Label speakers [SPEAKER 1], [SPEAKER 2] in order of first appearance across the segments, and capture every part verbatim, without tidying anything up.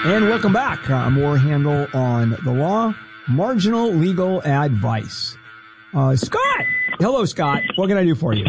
[SPEAKER 1] And welcome back. Uh, more Handel on the law, marginal legal advice. Uh, Scott. Hello, Scott. What can I do for you?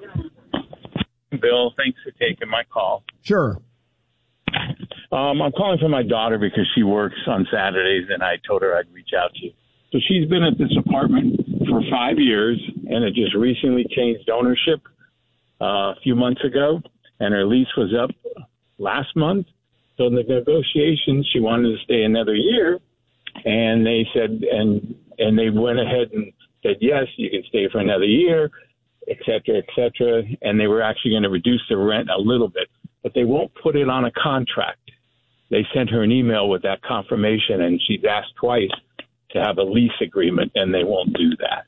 [SPEAKER 2] Bill, thanks for taking my call.
[SPEAKER 1] Sure.
[SPEAKER 2] Um, I'm calling for my daughter because she works on Saturdays, and I told her I'd reach out to you. So she's been at this apartment for five years, and it just recently changed ownership uh, a few months ago, and her lease was up last month. So in the negotiations, she wanted to stay another year, and they said, and and they went ahead and said, yes, you can stay for another year, et cetera, et cetera, and they were actually going to reduce the rent a little bit, but they won't put it on a contract. They sent her an email with that confirmation, and she's asked twice to have a lease agreement, and they won't do that.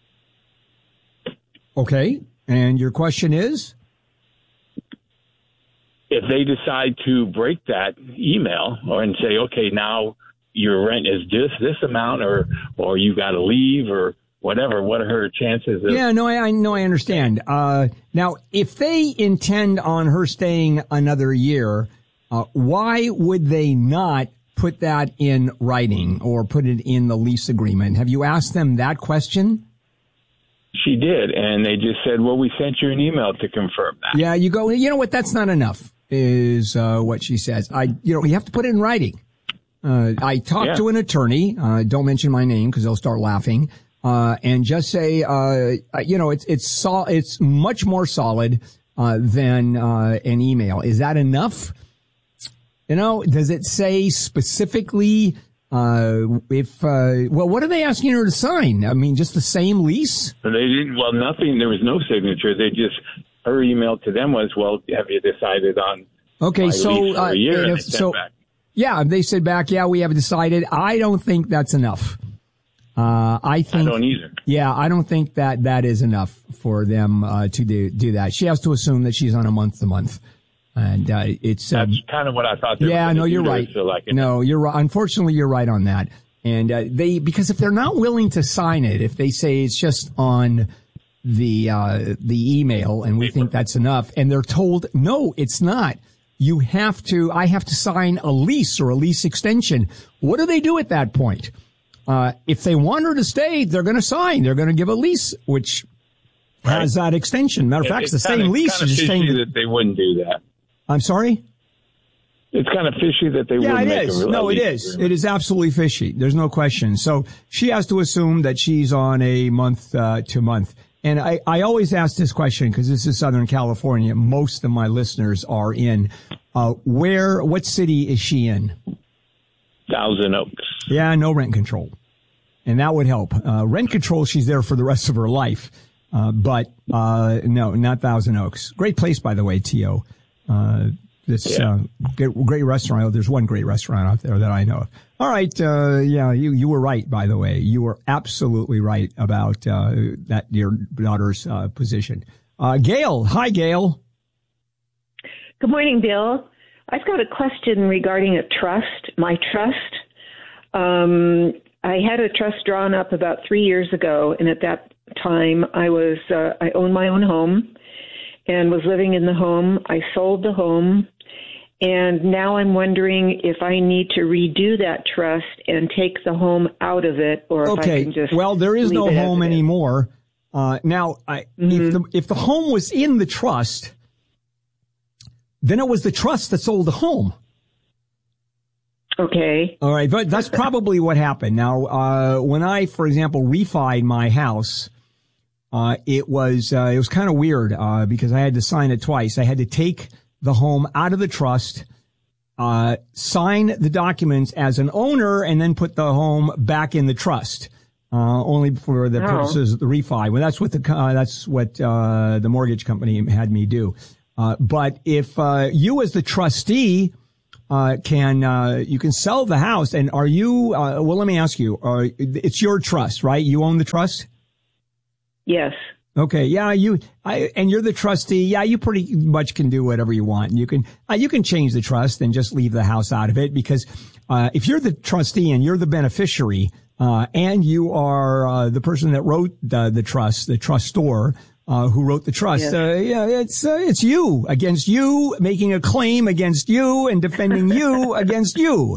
[SPEAKER 1] Okay, and your question is?
[SPEAKER 2] If they decide to break that email or and say, okay, now your rent is this this amount, or or you got to leave, or whatever, what are her chances of?
[SPEAKER 1] Yeah, no, I, I know, I understand. Uh, now, if they intend on her staying another year, uh, why would they not put that in writing or put it in the lease agreement? Have you asked them that question?
[SPEAKER 2] She did, and they just said, well, we sent you an email to confirm that.
[SPEAKER 1] Yeah, you go, you know what, that's not enough, is uh, what she says. I, you know, you have to put it in writing. Uh, I talked
[SPEAKER 2] yeah.
[SPEAKER 1] to an attorney, uh, don't mention my name because they'll start laughing, uh, and just say, uh, you know, it's, it's, sol- it's much more solid, uh, than, uh, an email. Is that enough? You know, does it say specifically, uh, if, uh, well, what are they asking her to sign? I mean, just the same lease?
[SPEAKER 2] They didn't, well, nothing, there was no signature. They just, her email to them was, well, have you decided on
[SPEAKER 1] okay,
[SPEAKER 2] my
[SPEAKER 1] so,
[SPEAKER 2] lease for a year?
[SPEAKER 1] Uh,
[SPEAKER 2] and
[SPEAKER 1] if,
[SPEAKER 2] they sent
[SPEAKER 1] so,
[SPEAKER 2] back.
[SPEAKER 1] Yeah, they said back, yeah, we have decided. I don't think that's enough. Uh, I think.
[SPEAKER 2] I don't either.
[SPEAKER 1] Yeah, I don't think that that is enough for them, uh, to do, do that. She has to assume that she's on a month to month. And, uh, it's,
[SPEAKER 2] That's
[SPEAKER 1] um,
[SPEAKER 2] kind of what I thought they
[SPEAKER 1] yeah,
[SPEAKER 2] were
[SPEAKER 1] no,
[SPEAKER 2] going to
[SPEAKER 1] you're
[SPEAKER 2] do
[SPEAKER 1] right.
[SPEAKER 2] So like it.
[SPEAKER 1] No, you're right. Unfortunately, you're right on that. And, uh, they, because if they're not willing to sign it, if they say it's just on the, uh, the email and we think that's enough, and they're told, no, it's not. You have to, I have to sign a lease or a lease extension. What do they do at that point? Uh, if they want her to stay, they're going to sign. They're going to give a lease, which right. has that extension. Matter of fact, it's the
[SPEAKER 2] kinda,
[SPEAKER 1] same lease.
[SPEAKER 2] Kind of fishy
[SPEAKER 1] changed
[SPEAKER 2] that they wouldn't do that.
[SPEAKER 1] I'm sorry?
[SPEAKER 2] It's kind of fishy that they
[SPEAKER 1] yeah,
[SPEAKER 2] wouldn't
[SPEAKER 1] it
[SPEAKER 2] make
[SPEAKER 1] is.
[SPEAKER 2] a
[SPEAKER 1] No, it
[SPEAKER 2] lease
[SPEAKER 1] is.
[SPEAKER 2] agreement.
[SPEAKER 1] It is absolutely fishy. There's no question. So she has to assume that she's on a month uh, to month. And I, I always ask this question because this is Southern California. Most of my listeners are in. Uh, where, what city is she in?
[SPEAKER 2] Thousand Oaks.
[SPEAKER 1] Yeah, no rent control. And that would help. Uh, rent control, she's there for the rest of her life. Uh, but, uh, no, not Thousand Oaks. Great place, by the way, T O. Uh, this,
[SPEAKER 2] yeah.
[SPEAKER 1] uh, great, great restaurant. There's one great restaurant out there that I know of. All right. Uh, yeah, you, you were right, by the way. You were absolutely right about, uh, that, your daughter's, uh, position. Uh, Gail. Hi, Gail.
[SPEAKER 3] Good morning, Bill. I've got a question regarding a trust, my trust. Um, I had a trust drawn up about three years ago, and at that time I was, uh, I owned my own home and was living in the home. I sold the home, and now I'm wondering if I need to redo that trust and take the home out of it, or
[SPEAKER 1] okay.
[SPEAKER 3] if I can just
[SPEAKER 1] well, there is no home anymore. Uh, now, I,
[SPEAKER 3] mm-hmm.
[SPEAKER 1] if the, if the home was in the trust, then it was the trust that sold the home.
[SPEAKER 3] Okay.
[SPEAKER 1] All right. But that's probably what happened. Now, uh, when I, for example, refied my house, uh, it was, uh, it was kind of weird, uh, because I had to sign it twice. I had to take the home out of the trust, uh, sign the documents as an owner, and then put the home back in the trust. Uh, only for the
[SPEAKER 3] oh.
[SPEAKER 1] purposes of the refi. Well, that's what the, uh, that's what, uh, the mortgage company had me do. Uh, but if, uh, you as the trustee, uh, can, uh, you can sell the house, and are you, uh, well, let me ask you, uh, it's your trust, right? You own the trust?
[SPEAKER 3] Yes.
[SPEAKER 1] Okay. Yeah. You, I, and you're the trustee. Yeah. You pretty much can do whatever you want. You can, uh, you can change the trust and just leave the house out of it, because, uh, if you're the trustee and you're the beneficiary, uh, and you are, uh, the person that wrote the, the trust, the trustor, uh, who wrote the trust.
[SPEAKER 3] Yes.
[SPEAKER 1] Uh, yeah, it's, uh, it's you against you, making a claim against you and defending you against you.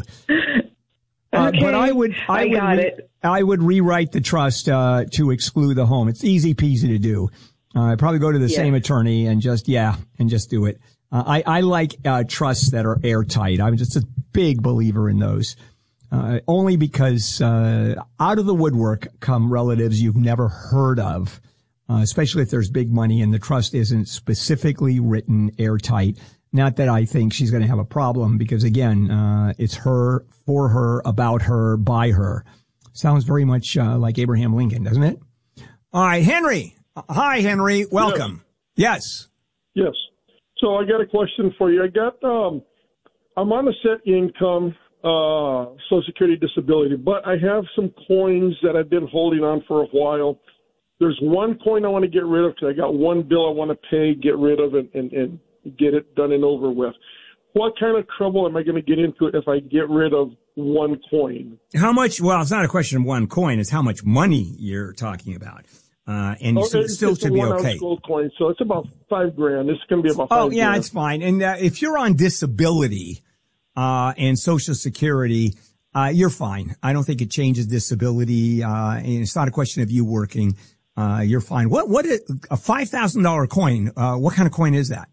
[SPEAKER 1] Uh,
[SPEAKER 3] okay.
[SPEAKER 1] But I would, I,
[SPEAKER 3] I
[SPEAKER 1] would,
[SPEAKER 3] got
[SPEAKER 1] re-
[SPEAKER 3] it.
[SPEAKER 1] I would rewrite the trust, uh, to exclude the home. It's easy peasy to do. Uh, I'd probably go to the
[SPEAKER 3] Yes.
[SPEAKER 1] same attorney and just, yeah, and just do it. Uh, I, I like, uh, trusts that are airtight. I'm just a big believer in those. Uh, only because, uh, out of the woodwork come relatives you've never heard of, uh, especially if there's big money and the trust isn't specifically written airtight. Not that I think she's going to have a problem because again, uh, it's her, for her, about her, by her. Sounds very much, uh, like Abraham Lincoln, doesn't it? All right, Henry. Hi, Henry. Welcome. Yes.
[SPEAKER 4] Yes. So I got a question for you. I got, um, I'm on a set income, uh, Social Security disability, but I have some coins that I've been holding on for a while. There's one coin I want to get rid of because I got one bill I want to pay, get rid of, and, and, and get it done and over with. What kind of trouble am I going to get into if I get rid of one coin?
[SPEAKER 1] How much? Well, it's not a question of one coin. It's how much money you're talking about. Uh, and
[SPEAKER 4] Okay,
[SPEAKER 1] so it still
[SPEAKER 4] it's
[SPEAKER 1] should
[SPEAKER 4] a
[SPEAKER 1] be
[SPEAKER 4] one
[SPEAKER 1] okay.
[SPEAKER 4] ounce gold coin, so it's about five grand. It's going to be about five
[SPEAKER 1] Oh, yeah,
[SPEAKER 4] grand.
[SPEAKER 1] it's fine. And uh, if you're on disability uh, and Social Security, uh, you're fine. I don't think it changes disability. Uh, and it's not a question of you working. Uh, you're fine. What? What? Is, a five thousand dollars coin? Uh, what kind of coin is that?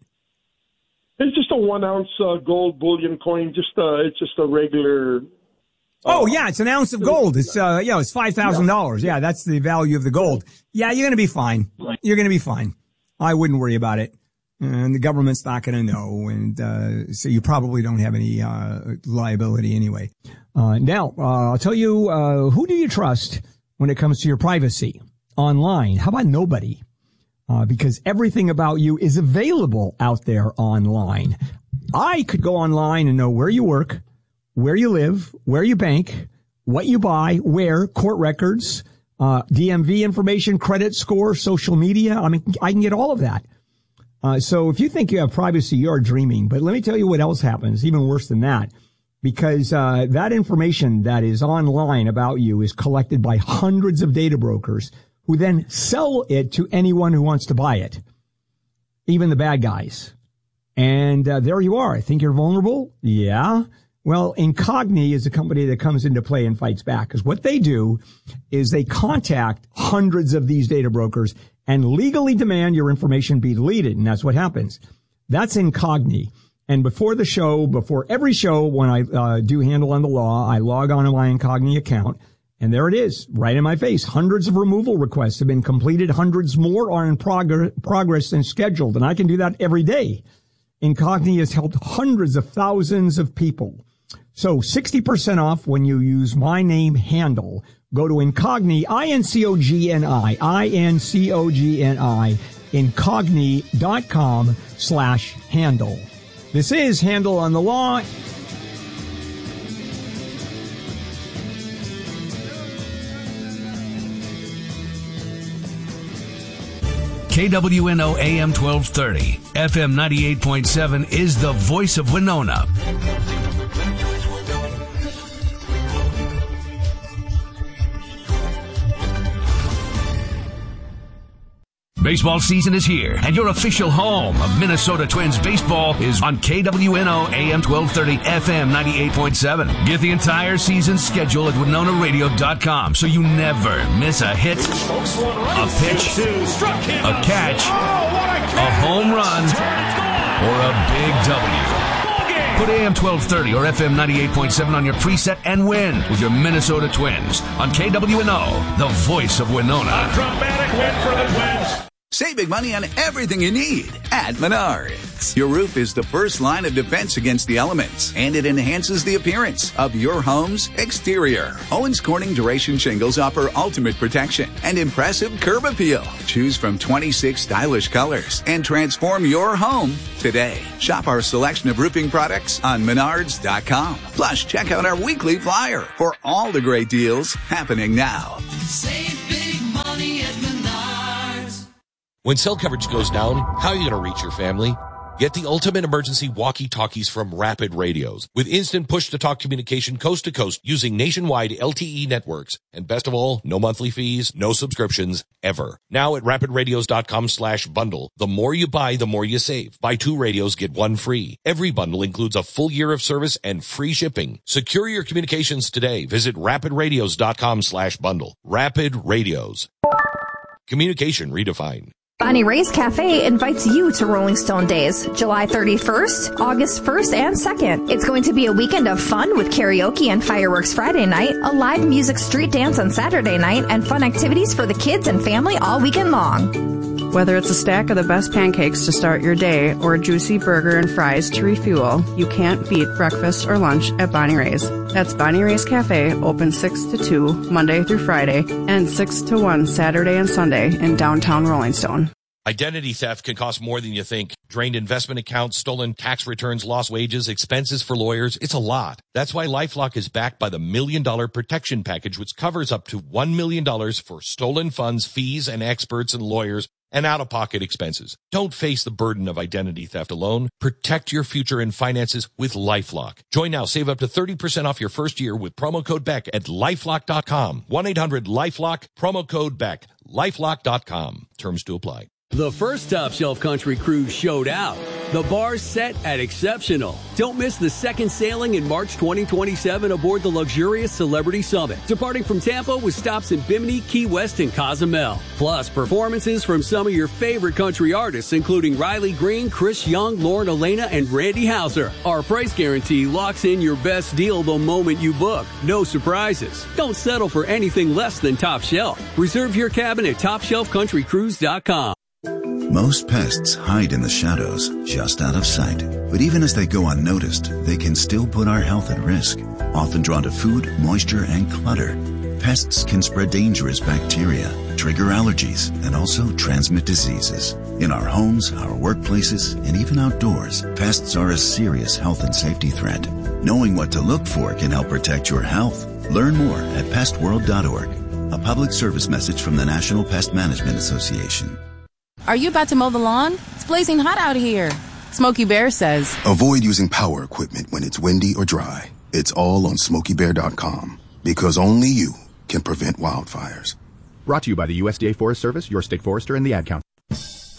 [SPEAKER 4] It's just a one ounce uh, gold bullion coin. Just uh, it's just a regular.
[SPEAKER 1] Oh, yeah, it's an ounce of gold. It's, uh, yeah, it's five thousand dollars. Yeah, that's the value of the gold. Yeah, you're going to be fine. You're going to be fine. I wouldn't worry about it. And the government's not going to know. And, uh, so you probably don't have any, uh, liability anyway. Uh, now, uh, I'll tell you, uh, who do you trust when it comes to your privacy online? How about nobody? Uh, because everything about you is available out there online. I could go online and know where you work, where you live, where you bank, what you buy, where, court records, uh, D M V information, credit score, social media. I mean, I can get all of that. Uh, so if you think you have privacy, you're dreaming. But let me tell you what else happens, even worse than that. Because, uh, that information that is online about you is collected by hundreds of data brokers who then sell it to anyone who wants to buy it. Even the bad guys. And, uh, there you are. I think you're vulnerable? Yeah. Well, Incogni is a company that comes into play and fights back because what they do is they contact hundreds of these data brokers and legally demand your information be deleted. And that's what happens. That's Incogni. And before the show, before every show, when I uh, do Handle on the Law, I log on to my Incogni account. And there it is, right in my face. Hundreds of removal requests have been completed. Hundreds more are in prog- progress and scheduled. And I can do that every day. Incogni has helped hundreds of thousands of people. So sixty percent off when you use my name Handle. Go to Incogni, I N C O G N I, I N C O G N I, Incogni.com slash Handle. This is Handle on the Law.
[SPEAKER 5] K W N O A M twelve thirty, F M ninety-eight point seven is the voice of Winona. Baseball season is here, and your official home of Minnesota Twins baseball is on K W N O A M twelve thirty, F M ninety-eight point seven. Get the entire season schedule at winona radio dot com so you never miss a hit, a pitch, a catch, a home run, or a big W. Put A M twelve thirty or F M ninety-eight point seven on your preset and win with your Minnesota Twins on K W N O, the voice of Winona.
[SPEAKER 6] A dramatic win for the Twins.
[SPEAKER 7] Save big money on everything you need at Menards. Your roof is the first line of defense against the elements, and it enhances the appearance of your home's exterior. Owens Corning Duration Shingles offer ultimate protection and impressive curb appeal. Choose from twenty-six stylish colors and transform your home today. Shop our selection of roofing products on Menards dot com. Plus, check out our weekly flyer for all the great deals happening now.
[SPEAKER 8] Save big money at Menards.
[SPEAKER 9] When cell coverage goes down, how are you going to reach your family?
[SPEAKER 8] Get the ultimate emergency walkie-talkies from Rapid Radios with instant push-to-talk communication coast to coast using nationwide L T E networks. And best of all, no monthly fees, no subscriptions, ever. Now at rapidradios.com slash bundle. The more you buy, the more you save. Buy two radios, get one free. Every bundle includes a full year of service and free shipping. Secure your communications today. Visit rapidradios.com slash bundle. Rapid Radios. Communication redefined.
[SPEAKER 9] Bonnie Ray's Cafe invites you to Rolling Stone Days, July thirty-first, August first, and second. It's going to be a weekend of fun with karaoke and fireworks Friday night, a live music street dance on Saturday night, and fun activities for the kids and family all weekend long.
[SPEAKER 10] Whether it's a stack of the best pancakes to start your day or a juicy burger and fries to refuel, you can't beat breakfast or lunch at Bonnie Ray's. That's Bonnie Ray's Cafe, open six to two, Monday through Friday, and six to one Saturday and Sunday in downtown Rolling Stone.
[SPEAKER 8] Identity theft can cost more than you think. Drained investment accounts, stolen tax returns, lost wages, expenses for lawyers. It's a lot. That's why LifeLock is backed by the Million Dollar Protection Package, which covers up to one million dollars for stolen funds, fees, and experts and lawyers, and out-of-pocket expenses. Don't face the burden of identity theft alone. Protect your future and finances with LifeLock. Join now. Save up to thirty percent off your first year with promo code Beck at lifelock dot com. one eight hundred lifelock, promo code Beck. lifelock dot com. Terms to apply.
[SPEAKER 11] The first Top Shelf Country Cruise showed out. The bar's set at exceptional. Don't miss the second sailing in March twenty twenty-seven aboard the luxurious Celebrity Summit, departing from Tampa with stops in Bimini, Key West, and Cozumel. Plus, performances from some of your favorite country artists, including Riley Green, Chris Young, Lauren Elena, and Randy Houser. Our price guarantee locks in your best deal the moment you book. No surprises. Don't settle for anything less than Top Shelf. Reserve your cabin at top shelf country cruise dot com.
[SPEAKER 12] Most pests hide in the shadows, just out of sight. But even as they go unnoticed, they can still put our health at risk. Often drawn to food, moisture, and clutter, pests can spread dangerous bacteria, trigger allergies, and also transmit diseases. In our homes, our workplaces, and even outdoors, pests are a serious health and safety threat. Knowing what to look for can help protect your health. Learn more at pest world dot org. A public service message from the National Pest Management Association.
[SPEAKER 13] Are you about to mow the lawn? It's blazing hot out here. Smokey Bear says,
[SPEAKER 14] avoid using power equipment when it's windy or dry. It's all on smokey bear dot com because only you can prevent wildfires.
[SPEAKER 15] Brought to you by the U S D A Forest Service, your state forester, and the Ad Council.